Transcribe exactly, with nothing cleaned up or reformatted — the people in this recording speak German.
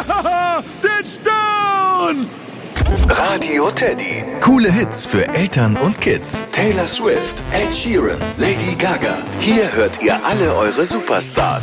Den Stone! Radio Teddy. Coole Hits für Eltern und Kids. Taylor Swift, Ed Sheeran, Lady Gaga. Hier hört ihr alle eure Superstars.